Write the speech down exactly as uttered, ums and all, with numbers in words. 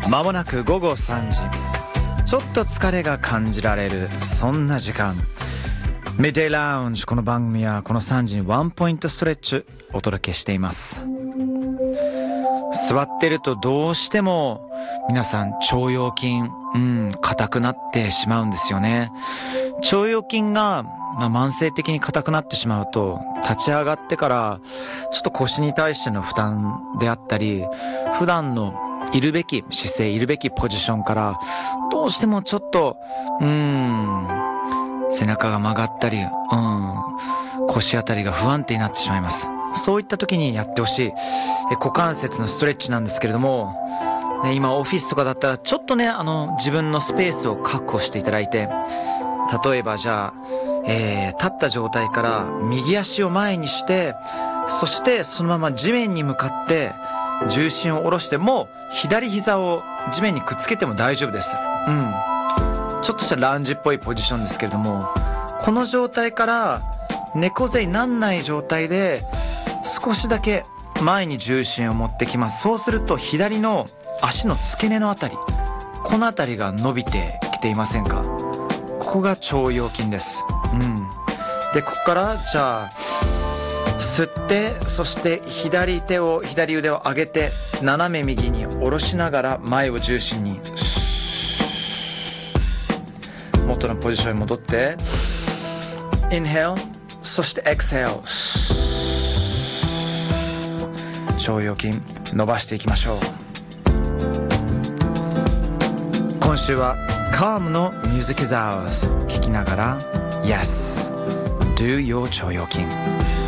まもなく午後さんじ、ちょっと疲れが感じられるそんな時間、ミッドデイラウンジ。この番組はこのさんじにワンポイントストレッチお届けしています。座ってるとどうしても皆さん腸腰筋、うん硬くなってしまうんですよね。腸腰筋が、まあ、慢性的に硬くなってしまうと、立ち上がってからちょっと腰に対しての負担であったり、普段のいるべき姿勢、いるべきポジションからどうしてもちょっとうーん背中が曲がったり、うん腰あたりが不安定になってしまいます。そういった時にやってほしいえ股関節のストレッチなんですけれども、ね、今オフィスとかだったらちょっとね、あの自分のスペースを確保していただいて、例えばじゃあ、えー、立った状態から右足を前にして、そしてそのまま地面に向かって重心を下ろして、もう左膝を地面にくっつけても大丈夫です。うん。ちょっとしたランジっぽいポジションですけれども、この状態から猫背になんない状態で少しだけ前に重心を持ってきます。そうすると左の足の付け根のあたり、このあたりが伸びてきていませんか？ここが腸腰筋です。うん。で、ここからじゃあ吸って、そして左手を左腕を上げて斜め右に下ろしながら前を重心に元のポジションに戻って、インヘル、そしてエクセル、腸腰筋伸ばしていきましょう。今週はカームの Music is Ours 聞きながら Yes Do Your 腸腰筋。